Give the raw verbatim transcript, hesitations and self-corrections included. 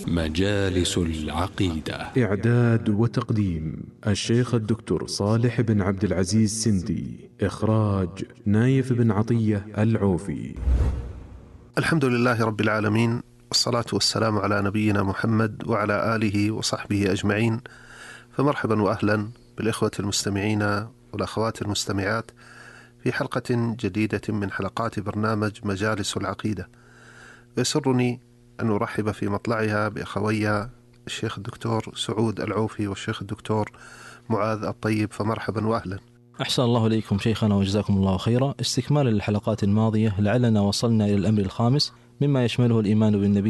مجالس العقيدة. إعداد وتقديم الشيخ الدكتور صالح بن عبد العزيز سندي. إخراج نايف بن عطية العوفي. الحمد لله رب العالمين، والصلاة والسلام على نبينا محمد وعلى آله وصحبه أجمعين. فمرحبا وأهلا بالإخوة المستمعين والأخوات المستمعات في حلقة جديدة من حلقات برنامج مجالس العقيدة. يسرني أن أرحب في مطلعها بأخوي الشيخ الدكتور سعود العوفي والشيخ الدكتور معاذ الطيب. فمرحبا وأهلا. أحسن الله إليكم شيخنا وجزاكم الله خيرا. استكمالا للحلقات الماضية، لعلنا وصلنا إلى الأمر الخامس مما يشمله الإيمان بالنبي